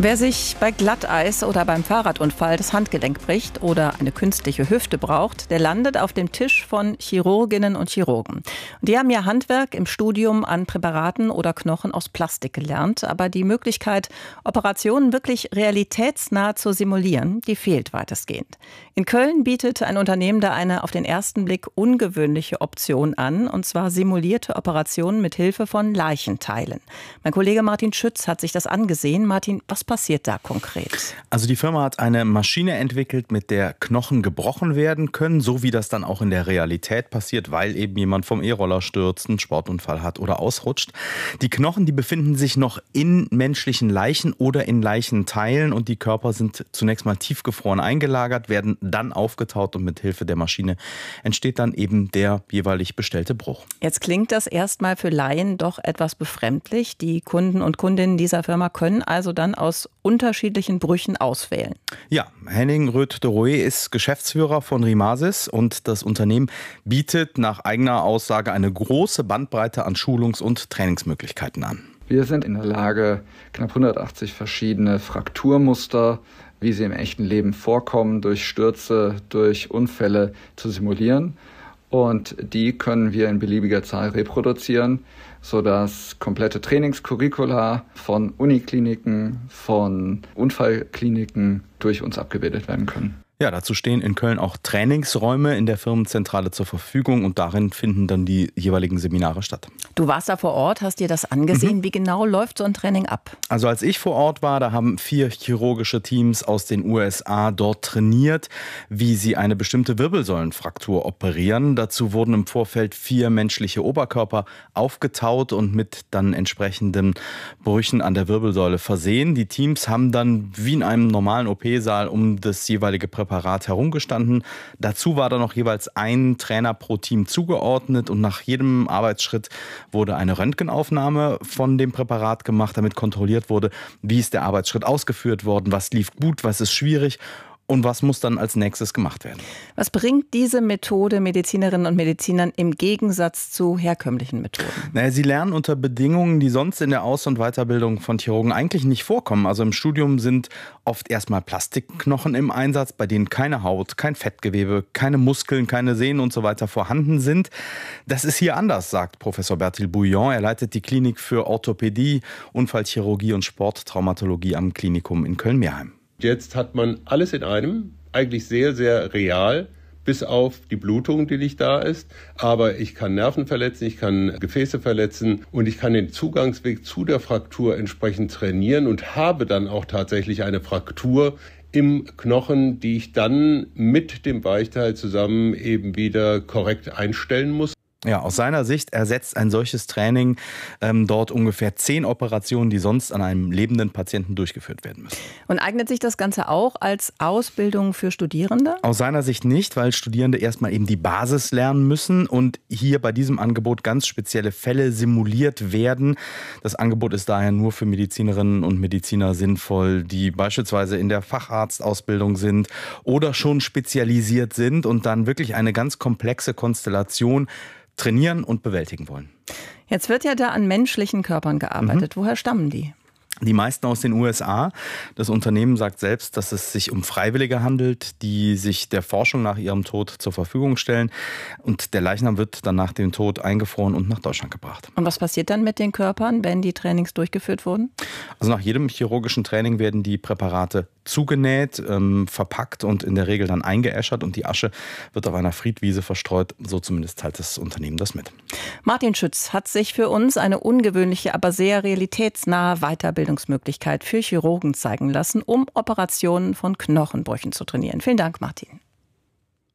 Wer sich bei Glatteis oder beim Fahrradunfall das Handgelenk bricht oder eine künstliche Hüfte braucht, der landet auf dem Tisch von Chirurginnen und Chirurgen. Und die haben ihr Handwerk im Studium an Präparaten oder Knochen aus Plastik gelernt. Aber die Möglichkeit, Operationen wirklich realitätsnah zu simulieren, die fehlt weitestgehend. In Köln bietet ein Unternehmen da eine auf den ersten Blick ungewöhnliche Option an, und zwar simulierte Operationen mit Hilfe von Leichenteilen. Mein Kollege Martin Schütz hat sich das angesehen. Martin, was passiert da konkret? Also die Firma hat eine Maschine entwickelt, mit der Knochen gebrochen werden können, so wie das dann auch in der Realität passiert, weil eben jemand vom E-Roller stürzt, einen Sportunfall hat oder ausrutscht. Die Knochen, die befinden sich noch in menschlichen Leichen oder in Leichenteilen und die Körper sind zunächst mal tiefgefroren eingelagert, werden dann aufgetaut und mit Hilfe der Maschine entsteht dann eben der jeweilig bestellte Bruch. Jetzt klingt das erstmal für Laien doch etwas befremdlich. Die Kunden und Kundinnen dieser Firma können also dann aus unterschiedlichen Brüchen auswählen. Ja, Henning Röth-de-Roe ist Geschäftsführer von Rimasis und das Unternehmen bietet nach eigener Aussage eine große Bandbreite an Schulungs- und Trainingsmöglichkeiten an. Wir sind in der Lage, knapp 180 verschiedene Frakturmuster, wie sie im echten Leben vorkommen, durch Stürze, durch Unfälle zu simulieren. Und die können wir in beliebiger Zahl reproduzieren, sodass komplette Trainingscurricula von Unikliniken, von Unfallkliniken durch uns abgebildet werden können. Ja, dazu stehen in Köln auch Trainingsräume in der Firmenzentrale zur Verfügung und darin finden dann die jeweiligen Seminare statt. Du warst da vor Ort, hast dir das angesehen. Wie genau läuft so ein Training ab? Also als ich vor Ort war, da haben 4 chirurgische Teams aus den USA dort trainiert, wie sie eine bestimmte Wirbelsäulenfraktur operieren. Dazu wurden im Vorfeld 4 menschliche Oberkörper aufgetaut und mit dann entsprechenden Brüchen an der Wirbelsäule versehen. Die Teams haben dann wie in einem normalen OP-Saal um das jeweilige Präparat herumgestanden. Dazu war dann noch jeweils ein Trainer pro Team zugeordnet und nach jedem Arbeitsschritt wurde eine Röntgenaufnahme von dem Präparat gemacht, damit kontrolliert wurde, wie ist der Arbeitsschritt ausgeführt worden, was lief gut, was ist schwierig und was muss dann als nächstes gemacht werden. Was bringt diese Methode Medizinerinnen und Medizinern im Gegensatz zu herkömmlichen Methoden? Sie lernen unter Bedingungen, die sonst in der Aus- und Weiterbildung von Chirurgen eigentlich nicht vorkommen. Also im Studium sind oft erstmal Plastikknochen im Einsatz, bei denen keine Haut, kein Fettgewebe, keine Muskeln, keine Sehnen und so weiter vorhanden sind. Das ist hier anders, sagt Professor Bertil Bouillon. Er leitet die Klinik für Orthopädie, Unfallchirurgie und Sporttraumatologie am Klinikum in Köln-Meerheim. Jetzt hat man alles in einem, eigentlich sehr, sehr real, bis auf die Blutung, die nicht da ist. Aber ich kann Nerven verletzen, ich kann Gefäße verletzen und ich kann den Zugangsweg zu der Fraktur entsprechend trainieren und habe dann auch tatsächlich eine Fraktur im Knochen, die ich dann mit dem Weichteil zusammen eben wieder korrekt einstellen muss. Ja, aus seiner Sicht ersetzt ein solches Training dort ungefähr 10 Operationen, die sonst an einem lebenden Patienten durchgeführt werden müssen. Und eignet sich das Ganze auch als Ausbildung für Studierende? Aus seiner Sicht nicht, weil Studierende erstmal eben die Basis lernen müssen und hier bei diesem Angebot ganz spezielle Fälle simuliert werden. Das Angebot ist daher nur für Medizinerinnen und Mediziner sinnvoll, die beispielsweise in der Facharztausbildung sind oder schon spezialisiert sind und dann wirklich eine ganz komplexe Konstellation trainieren und bewältigen wollen. Jetzt wird ja da an menschlichen Körpern gearbeitet. Woher stammen die? Die meisten aus den USA. Das Unternehmen sagt selbst, dass es sich um Freiwillige handelt, die sich der Forschung nach ihrem Tod zur Verfügung stellen. Und der Leichnam wird dann nach dem Tod eingefroren und nach Deutschland gebracht. Und was passiert dann mit den Körpern, wenn die Trainings durchgeführt wurden? Also nach jedem chirurgischen Training werden die Präparate zugenäht, verpackt und in der Regel dann eingeäschert und die Asche wird auf einer Friedwiese verstreut. So zumindest teilt das Unternehmen das mit. Martin Schütz hat sich für uns eine ungewöhnliche, aber sehr realitätsnahe Weiterbildungsmöglichkeit für Chirurgen zeigen lassen, um Operationen von Knochenbrüchen zu trainieren. Vielen Dank, Martin.